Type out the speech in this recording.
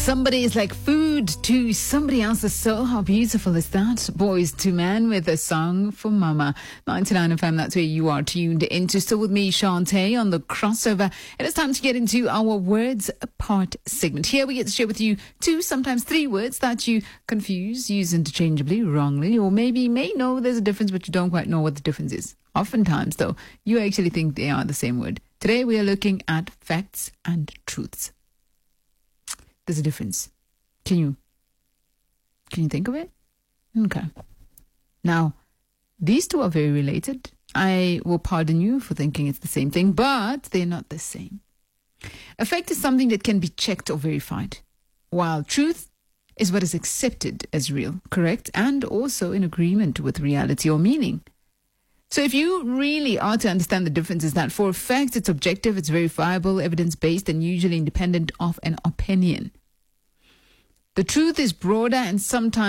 Somebody is like food to somebody else's soul. How beautiful is that? Boys to Men with a song for Mama. 99 FM, that's where you are tuned into. Still with me, Shantae, on the crossover. It is time to get into our Words Apart segment. Here we get to share with you 2, sometimes 3 words that you confuse, use interchangeably, wrongly, or maybe may know there's a difference, but you don't quite know what the difference is. Oftentimes, though, you actually think they are the same word. Today we are looking at facts and truths. There's a difference. Can you think of it? Okay. Now, these two are very related. I will pardon you for thinking it's the same thing, but they're not the same. A fact is something that can be checked or verified, while truth is what is accepted as real, correct, and also in agreement with reality or meaning. So if you really are to understand the difference, is that for a fact, it's objective, it's verifiable, evidence-based, and usually independent of an opinion. The truth is broader and sometimes